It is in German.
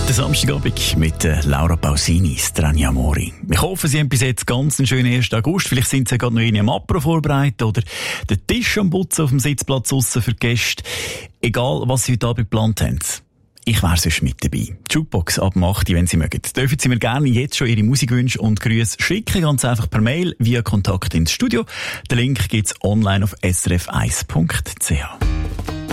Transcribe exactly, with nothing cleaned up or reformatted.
Der Samstagabend mit Laura Pausini, Strani Amori. Ich hoffe, Sie haben bis jetzt ganz einen schönen ersten August. Vielleicht sind Sie gerade noch in einem Apro vorbereitet oder den Tisch am Putzen auf dem Sitzplatz draussen für die Gäste. Egal, was Sie heute Abend geplant haben. Ich wäre sonst mit dabei. Jukebox ab acht, wenn Sie mögen. Dürfen Sie mir gerne jetzt schon Ihre Musikwünsche und Grüße schicken, ganz einfach per Mail via Kontakt ins Studio. Den Link gibt's online auf s r f eins punkt c h.